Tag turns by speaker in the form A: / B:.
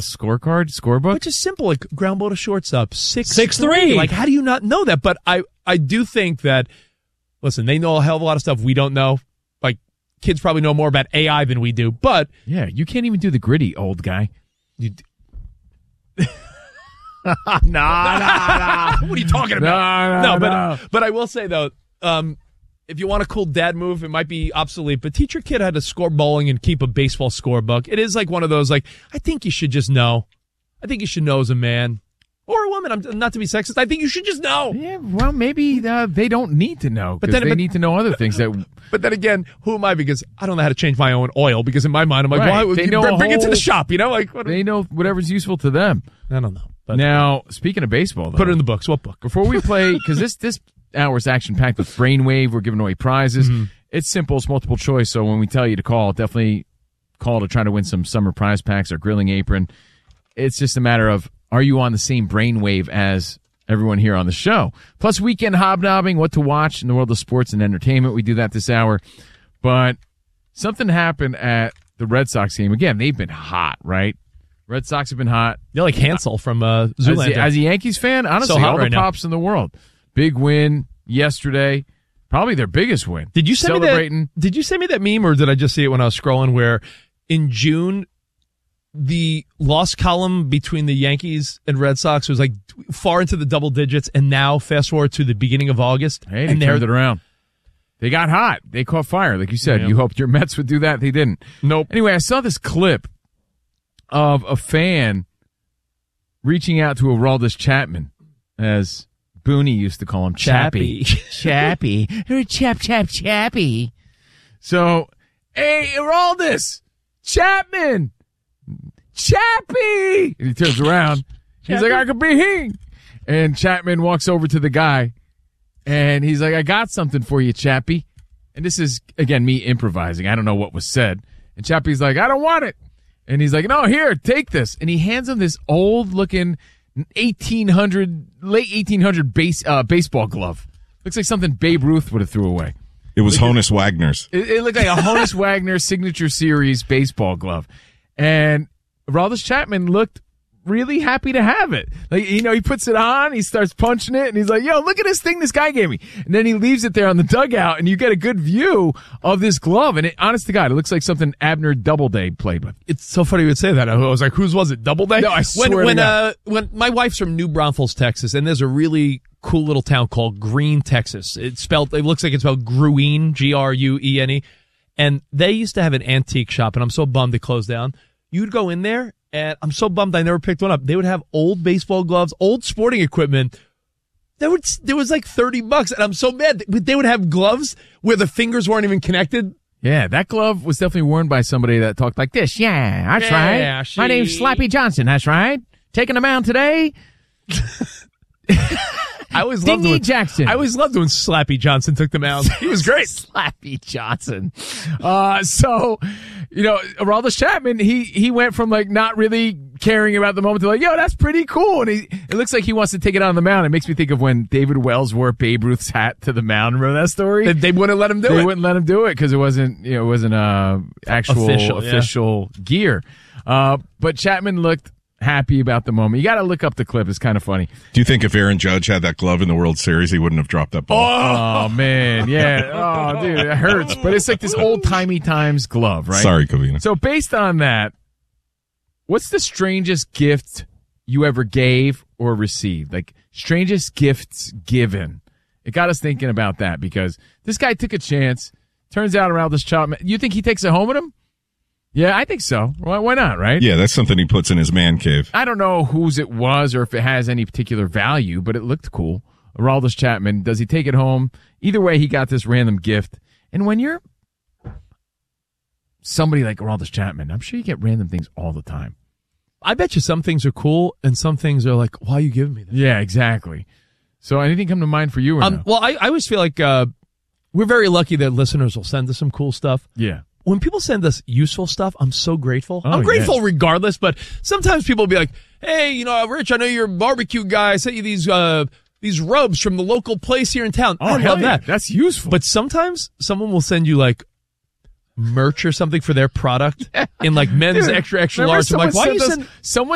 A: scorebook?
B: Which is simple, like ground ball to shortstop,
C: 6-3.
B: Like, how do you not know that? But I do think that, listen, they know a hell of a lot of stuff we don't know. Like, kids probably know more about AI than we do, but...
A: Yeah, you can't even do the gritty, old guy. Nah.
B: What are you talking about?
A: No.
B: But I will say, though, if you want a cool dad move, it might be obsolete, but teach your kid how to score bowling and keep a baseball scorebook. It is like one of those, like, I think you should just know. I think you should know as a man. Or a woman. I'm not to be sexist. I think you should just know.
A: Yeah, well, maybe they don't need to know, because they need to know other things.
B: But then again, who am I? Because I don't know how to change my own oil, because in my mind, I'm like,
A: right.
B: why? Bring it to the shop, you know? Like,
A: they know whatever's useful to them.
B: I don't know. But
A: now, speaking of baseball, though,
B: put it in the books. What book?
A: Before we play, because this hour's action-packed with Brainwave. We're giving away prizes. Mm-hmm. It's simple. It's multiple choice. So when we tell you to call, definitely call to try to win some summer prize packs or grilling apron. It's just a matter of, are you on the same brainwave as everyone here on the show? Plus, weekend hobnobbing, what to watch in the world of sports and entertainment. We do that this hour. But something happened at the Red Sox game. Again, they've been hot, right? Red Sox have been hot.
B: They're like Hansel from Zoolander.
A: As a Yankees fan, honestly, all the props in the world. Big win yesterday. Probably their biggest win.
B: Did you send me that meme, or did I just see it when I was scrolling, where in June the loss column between the Yankees and Red Sox was like far into the double digits, and now fast forward to the beginning of August.
A: Hey, they turned it around. They got hot. They caught fire, like you said. Yeah. You hoped your Mets would do that. They didn't.
B: Nope.
A: Anyway, I saw this clip of a fan reaching out to Aroldis Chapman, as Booney used to call him, Chappie. Chappie. Chappie. So, hey, Aroldis, Chapman, Chappie. And he turns around. He's like, I could be he. And Chapman walks over to the guy, and he's like, I got something for you, Chappie. And this is, again, me improvising. I don't know what was said. And Chappie's like, I don't want it. And he's like, no, here, take this. And he hands him this old-looking late 1800 baseball glove. Looks like something Babe Ruth would have threw away.
D: It was Honus Wagner's.
A: It looked like a Honus Wagner Signature Series baseball glove. And Aroldis Chapman looked really happy to have it. Like, you know, he puts it on, he starts punching it, and he's like, yo, look at this thing this guy gave me. And then he leaves it there on the dugout, and you get a good view of this glove. And honest to God, it looks like something Abner Doubleday played with.
B: It's so funny you would say that. I was like, whose was it? Doubleday?
A: No, I swear to God.
B: When my wife's from New Braunfels, Texas, and there's a really cool little town called Gruene, Texas. It looks like it's spelled Gruene, Gruene. And they used to have an antique shop, and I'm so bummed it closed down. You'd go in there, and I'm so bummed I never picked one up. They would have old baseball gloves, old sporting equipment. There was like $30, and I'm so mad. They would have gloves where the fingers weren't even connected.
A: Yeah, that glove was definitely worn by somebody that talked like this. Yeah, that's right. My name's Slappy Johnson. That's right. Taking the mound today.
B: I always loved when Slappy Johnson took the mound. He was great.
A: Slappy Johnson. So, you know, Aroldis Chapman, he went from like not really caring about the moment to like, yo, that's pretty cool. And it looks like he wants to take it on the mound. It makes me think of when David Wells wore Babe Ruth's hat to the mound. Remember that story?
B: They wouldn't let him do it.
A: They wouldn't let him do it because it wasn't actual official gear. But Chapman looked happy about the moment. You got to look up the clip. It's kind of funny.
D: Do you think if Aaron Judge had that glove in the World Series, he wouldn't have dropped that ball?
A: Oh man, yeah. Oh, dude, it hurts. But it's like this old-timey times glove, right?
D: Sorry, Covina.
A: So based on that, what's the strangest gift you ever gave or received? Like, strangest gifts given. It got us thinking about that because this guy took a chance. Turns out Aroldis Chapman, you think he takes it home with him? Yeah, I think so. Why not, right?
D: Yeah, that's something he puts in his man cave.
A: I don't know whose it was or if it has any particular value, but it looked cool. Aroldis Chapman, does he take it home? Either way, he got this random gift. And when you're somebody like Aroldis Chapman, I'm sure you get random things all the time.
B: I bet you some things are cool and some things are like, why are you giving me this?
A: Yeah, exactly. So anything come to mind for you or no?
B: Well, I always feel like we're very lucky that listeners will send us some cool stuff.
A: Yeah.
B: When people send us useful stuff, I'm so grateful. I'm grateful regardless, but sometimes people will be like, hey, you know, Rich, I know you're a barbecue guy. I sent you these rubs from the local place here in town. I love that.
A: That's useful.
B: But sometimes someone will send you like merch or something for their product in like men's extra large. I'm like, why do you send someone